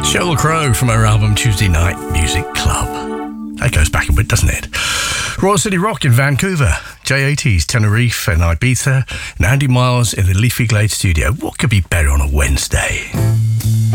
Sheryl Crow from her album Tuesday Night Music Club. That goes back a bit, doesn't it? Royal City Rock in Vancouver, J80's Tenerife and Ibiza, and Andy Miles in the Leafy Glade studio. What could be better on a Wednesday?